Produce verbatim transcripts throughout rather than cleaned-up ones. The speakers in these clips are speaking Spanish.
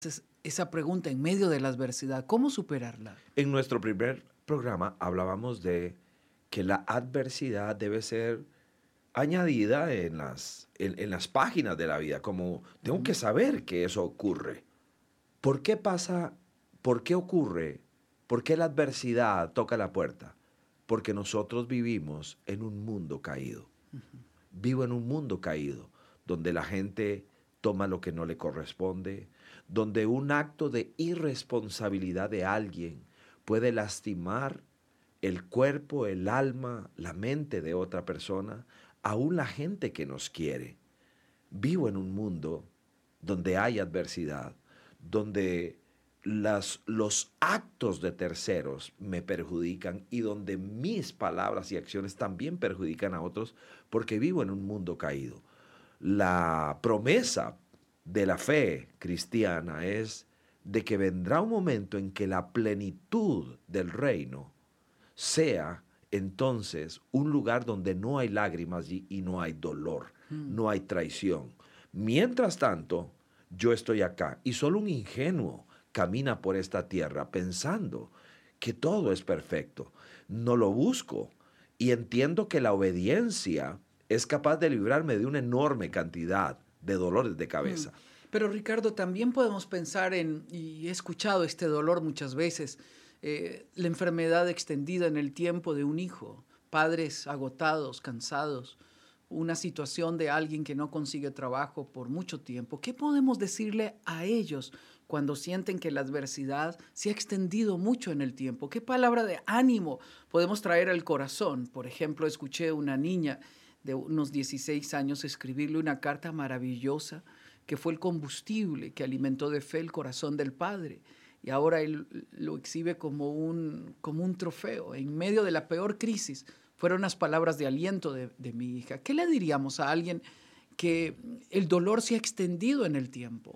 es- esa pregunta en medio de la adversidad, ¿cómo superarla? En nuestro primer programa hablábamos de que la adversidad debe ser añadida en las, en, en las páginas de la vida, como tengo que saber que eso ocurre. ¿Por qué pasa? ¿Por qué ocurre? ¿Por qué la adversidad toca la puerta? Porque nosotros vivimos en un mundo caído. Vivo en un mundo caído, donde la gente toma lo que no le corresponde, donde un acto de irresponsabilidad de alguien puede lastimar el cuerpo, el alma, la mente de otra persona, aún la gente que nos quiere. Vivo en un mundo donde hay adversidad, donde las, los actos de terceros me perjudican y donde mis palabras y acciones también perjudican a otros porque vivo en un mundo caído. La promesa de la fe cristiana es de que vendrá un momento en que la plenitud del reino sea entonces un lugar donde no hay lágrimas y, y no hay dolor, Mm. no hay traición. Mientras tanto, yo estoy acá y solo un ingenuo camina por esta tierra pensando que todo es perfecto. No lo busco y entiendo que la obediencia es capaz de librarme de una enorme cantidad de dolores de cabeza. Pero Ricardo, también podemos pensar en, y he escuchado este dolor muchas veces, eh, la enfermedad extendida en el tiempo de un hijo, padres agotados, cansados, una situación de alguien que no consigue trabajo por mucho tiempo. ¿Qué podemos decirle a ellos cuando sienten que la adversidad se ha extendido mucho en el tiempo? ¿Qué palabra de ánimo podemos traer al corazón? Por ejemplo, escuché a una niña de unos dieciséis años escribirle una carta maravillosa que fue el combustible que alimentó de fe el corazón del padre. Y ahora él lo exhibe como un, como un trofeo. En medio de la peor crisis fueron las palabras de aliento de, de mi hija. ¿Qué le diríamos a alguien que el dolor se ha extendido en el tiempo?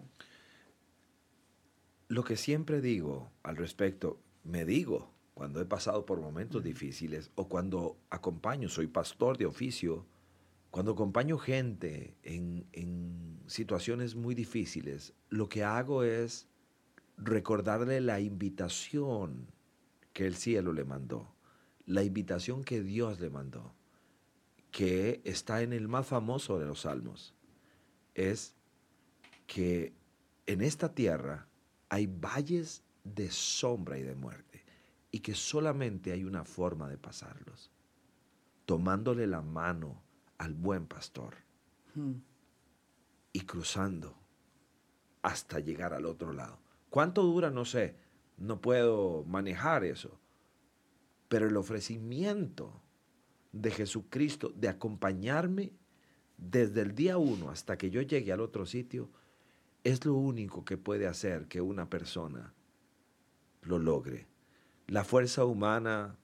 Lo que siempre digo al respecto, me digo cuando he pasado por momentos difíciles o cuando acompaño, soy pastor de oficio, cuando acompaño gente en, en situaciones muy difíciles, lo que hago es recordarle la invitación que el cielo le mandó, la invitación que Dios le mandó, que está en el más famoso de los salmos, es que en esta tierra hay valles de sombra y de muerte y que solamente hay una forma de pasarlos, tomándole la mano al buen pastor Hmm. y cruzando hasta llegar al otro lado. ¿Cuánto dura? No sé, no puedo manejar eso, pero el ofrecimiento de Jesucristo de acompañarme desde el día uno hasta que yo llegue al otro sitio es lo único que puede hacer que una persona lo logre. La fuerza humana,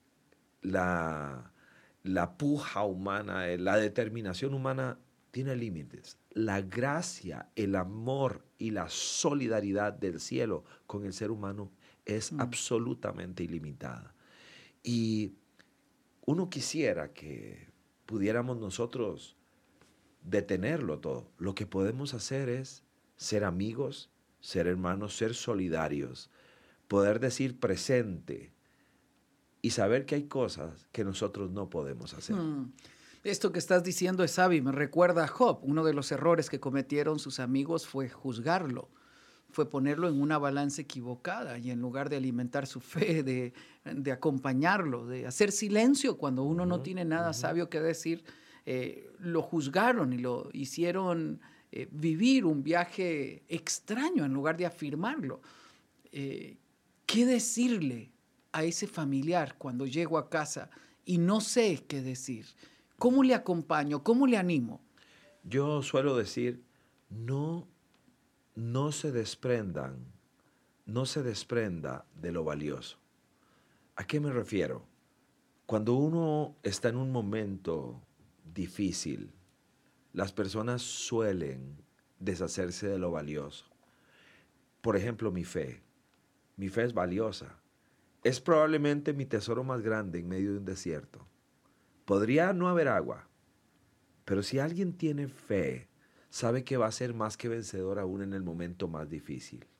la, la puja humana, eh, la determinación humana tiene límites. La gracia, el amor y la solidaridad del cielo con el ser humano es Mm. absolutamente ilimitada. Y uno quisiera que pudiéramos nosotros detenerlo todo. Lo que podemos hacer es ser amigos, ser hermanos, ser solidarios, poder decir presente y saber que hay cosas que nosotros no podemos hacer. Hmm. Esto que estás diciendo es sabio, me recuerda a Job. Uno de los errores que cometieron sus amigos fue juzgarlo, fue ponerlo en una balanza equivocada y en lugar de alimentar su fe, de, de acompañarlo, de hacer silencio cuando uno no Ujú, tiene nada ujú. sabio que decir, eh, lo juzgaron y lo hicieron eh, vivir un viaje extraño en lugar de afirmarlo. Eh, ¿Qué decirle a ese familiar cuando llego a casa y no sé qué decir? ¿Cómo le acompaño? ¿Cómo le animo? Yo suelo decir, no, no se desprendan, no se desprenda de lo valioso. ¿A qué me refiero? Cuando uno está en un momento difícil, las personas suelen deshacerse de lo valioso. Por ejemplo, mi fe. Mi fe es valiosa. Es probablemente mi tesoro más grande en medio de un desierto. Podría no haber agua, pero si alguien tiene fe, sabe que va a ser más que vencedor aún en el momento más difícil.